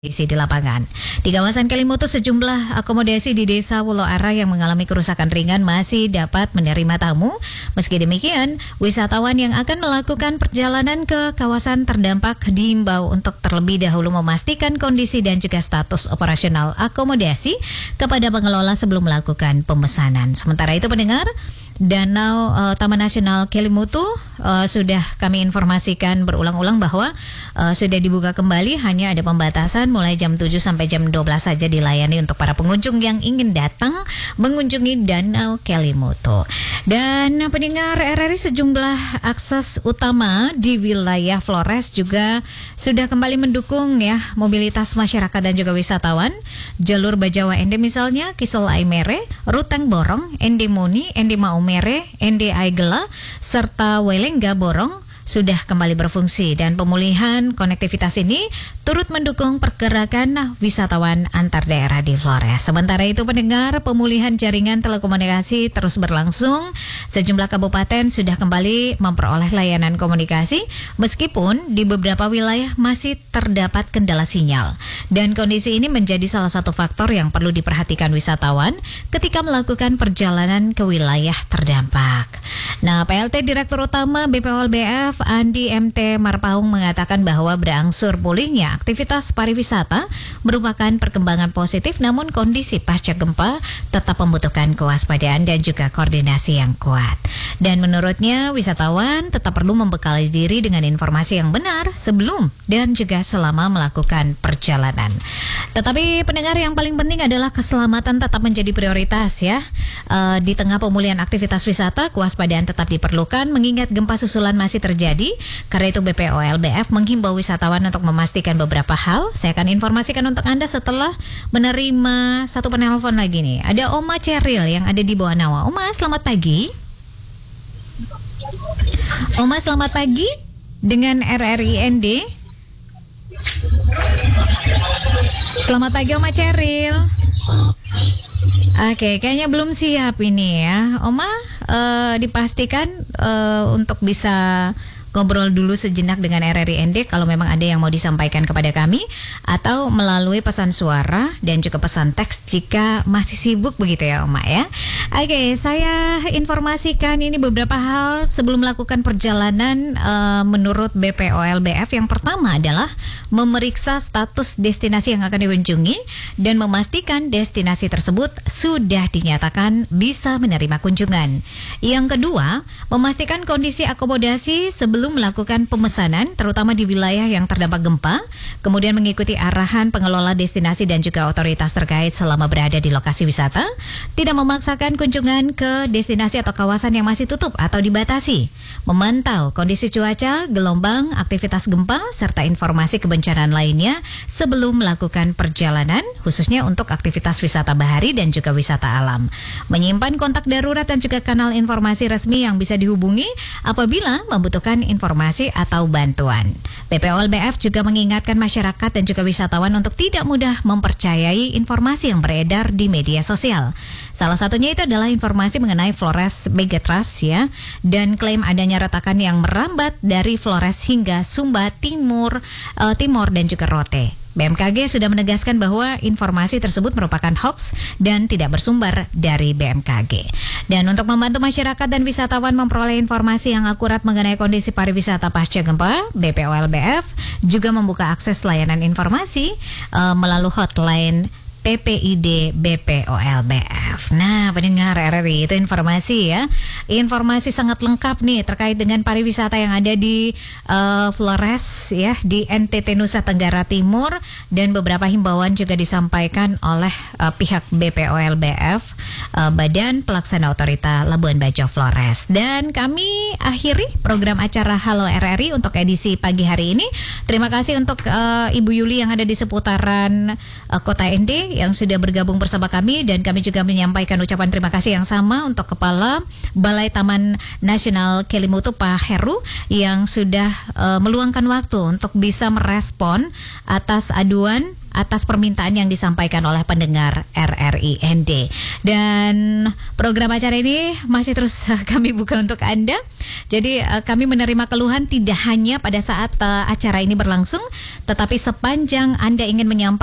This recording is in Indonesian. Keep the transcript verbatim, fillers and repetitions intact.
Isi di lapangan. Di kawasan Kelimutu, sejumlah akomodasi di Desa Wulo Ara yang mengalami kerusakan ringan masih dapat menerima tamu. Meski demikian, wisatawan yang akan melakukan perjalanan ke kawasan terdampak diimbau untuk terlebih dahulu memastikan kondisi dan juga status operasional akomodasi kepada pengelola sebelum melakukan pemesanan. Sementara itu, pendengar, Danau uh, Taman Nasional Kelimutu uh, sudah kami informasikan berulang-ulang bahwa uh, sudah dibuka kembali, hanya ada pembatasan mulai jam tujuh sampai jam dua belas saja dilayani untuk para pengunjung yang ingin datang mengunjungi Danau Kelimutu. Dan pendengar R R I, sejumlah akses utama di wilayah Flores juga sudah kembali mendukung ya mobilitas masyarakat dan juga wisatawan. Jalur Bajawa Ende misalnya, Kisel Aimere, Ruteng Borong, Ende Muni, Ende Maumere, Ende Aigela, serta Welengga Borong sudah kembali berfungsi, dan pemulihan konektivitas ini turut mendukung pergerakan wisatawan antar daerah di Flores. Sementara itu, pendengar, pemulihan jaringan telekomunikasi terus berlangsung. Sejumlah kabupaten sudah kembali memperoleh layanan komunikasi meskipun di beberapa wilayah masih terdapat kendala sinyal. Dan kondisi ini menjadi salah satu faktor yang perlu diperhatikan wisatawan ketika melakukan perjalanan ke wilayah terdampak. Nah, P L T Direktur Utama B P O L B F Andi M T Marpaung mengatakan bahwa berangsur pulihnya aktivitas pariwisata merupakan perkembangan positif, namun kondisi pasca gempa tetap membutuhkan kewaspadaan dan juga koordinasi yang kuat. Dan menurutnya, wisatawan tetap perlu membekali diri dengan informasi yang benar sebelum dan juga selama melakukan perjalanan. Tetapi pendengar, yang paling penting adalah keselamatan tetap menjadi prioritas ya. E, di tengah pemulihan aktivitas wisata, kewaspadaan tetap diperlukan mengingat gempa susulan masih terjadi. Karena itu B P O L B F menghimbau wisatawan untuk memastikan beberapa hal. Saya akan informasikan untuk Anda setelah menerima satu penelpon lagi nih. Ada Oma Ceril yang ada di Bawah Nawa. Oma, selamat pagi. Oma, selamat pagi dengan R R I N D. Selamat pagi Oma Ceril. Oke, kayaknya belum siap ini ya. Oma, uh, dipastikan uh, untuk bisa ngobrol dulu sejenak dengan R R I N D kalau memang ada yang mau disampaikan kepada kami, atau melalui pesan suara dan juga pesan teks jika masih sibuk begitu ya Oma ya. Oke, saya informasikan ini beberapa hal sebelum melakukan perjalanan uh, menurut B P O L B F. Yang pertama adalah memeriksa status destinasi yang akan dikunjungi dan memastikan destinasi tersebut sudah dinyatakan bisa menerima kunjungan. Yang kedua, memastikan kondisi akomodasi sebelum melakukan pemesanan, terutama di wilayah yang terdampak gempa, kemudian mengikuti arahan pengelola destinasi dan juga otoritas terkait selama berada di lokasi wisata, tidak memaksakan kunjungan ke destinasi atau kawasan yang masih tutup atau dibatasi, memantau kondisi cuaca, gelombang, aktivitas gempa, serta informasi kebencanaan lainnya sebelum melakukan perjalanan, khususnya untuk aktivitas wisata bahari dan juga wisata alam, menyimpan kontak darurat dan juga kanal informasi resmi yang bisa dihubungi apabila membutuhkan informasi atau bantuan. B P O L B F juga mengingatkan masyarakat dan juga wisatawan untuk tidak mudah mempercayai informasi yang beredar di media sosial. Salah satunya itu adalah informasi mengenai Flores Megatrust ya, dan klaim adanya retakan yang merambat dari Flores hingga Sumba Timur, uh, Timur dan juga Rote. B M K G sudah menegaskan bahwa informasi tersebut merupakan hoax dan tidak bersumber dari B M K G. Dan untuk membantu masyarakat dan wisatawan memperoleh informasi yang akurat mengenai kondisi pariwisata pasca gempa, B P O L B F juga membuka akses layanan informasi uh, melalui hotline P P I D B P O L B F. Nah, pendengar R R I, itu informasi ya. Informasi sangat lengkap nih terkait dengan pariwisata yang ada di uh, Flores ya, di N T T Nusa Tenggara Timur, dan beberapa himbauan juga disampaikan oleh uh, pihak B P O L B F, uh, Badan Pelaksana Otorita Labuan Bajo Flores. Dan kami akhiri program acara Halo R R I untuk edisi pagi hari ini. Terima kasih untuk uh, Ibu Yuli yang ada di seputaran uh, Kota N D yang sudah bergabung bersama kami, dan kami juga menyampaikan ucapan terima kasih yang sama untuk Kepala Balai Taman Nasional Kelimutu Pak Heru yang sudah uh, meluangkan waktu untuk bisa merespon atas aduan atas permintaan yang disampaikan oleh pendengar R R I N D. Dan program acara ini masih terus kami buka untuk Anda. Jadi uh, kami menerima keluhan tidak hanya pada saat uh, acara ini berlangsung, tetapi sepanjang Anda ingin menyampaikan